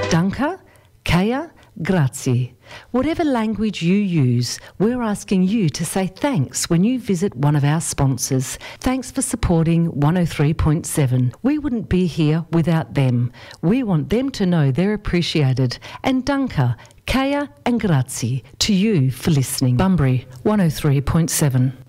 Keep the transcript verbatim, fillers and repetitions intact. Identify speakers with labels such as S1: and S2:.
S1: Danke, Kaya, grazie. Whatever language you use, we're asking you to say thanks when you visit one of our sponsors. Thanks for supporting one oh three point seven. We wouldn't be here without them. We want them to know they're appreciated. And danke, Kaya and grazie to you for listening. Bunbury one oh three point seven.